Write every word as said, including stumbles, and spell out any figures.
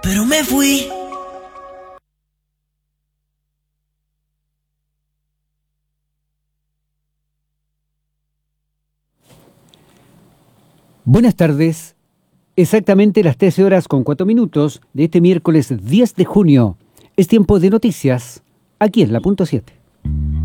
pero me fui. Buenas tardes, exactamente las trece horas con cuatro minutos de este miércoles diez de junio. Es tiempo de noticias, aquí en la punto siete.